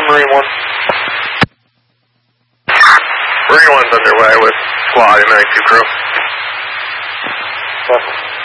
Marine 1. Marine 1's underway with squad and 92 crew. Awesome.